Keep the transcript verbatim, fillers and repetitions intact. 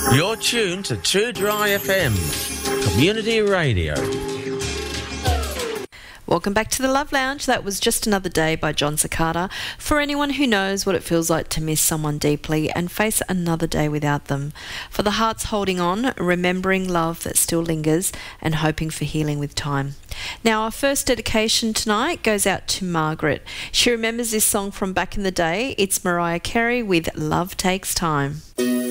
You're tuned to two Dry F M, Community Radio. Welcome back to the Love Lounge. That was Just Another Day by John Cicada. For anyone who knows what it feels like to miss someone deeply and face another day without them. For the hearts holding on, remembering love that still lingers and hoping for healing with time. Now, our first dedication tonight goes out to Margaret. She remembers this song from back in the day. It's Mariah Carey with Love Takes Time.